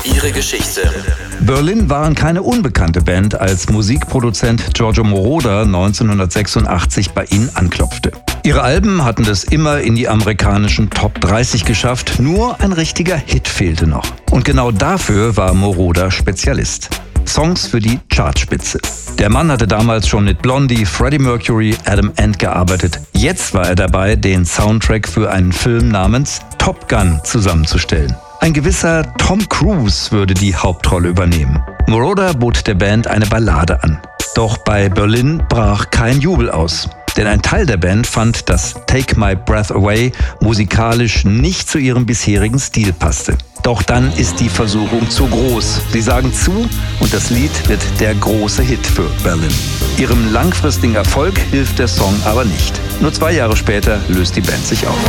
ihre Geschichte. Berlin waren keine unbekannte Band, als Musikproduzent Giorgio Moroder 1986 bei ihnen anklopfte. Ihre Alben hatten es immer in die amerikanischen Top 30 geschafft, nur ein richtiger Hit fehlte noch. Und genau dafür war Moroder Spezialist. Songs für die Chartspitze. Der Mann hatte damals schon mit Blondie, Freddie Mercury, Adam Ant gearbeitet. Jetzt war er dabei, den Soundtrack für einen Film namens Top Gun zusammenzustellen. Ein gewisser Tom Cruise würde die Hauptrolle übernehmen. Moroder bot der Band eine Ballade an. Doch bei Berlin brach kein Jubel aus. Denn ein Teil der Band fand, dass Take My Breath Away musikalisch nicht zu ihrem bisherigen Stil passte. Doch dann ist die Versuchung zu groß. Sie sagen zu und das Lied wird der große Hit für Berlin. Ihrem langfristigen Erfolg hilft der Song aber nicht. Nur 2 Jahre später löst die Band sich auf.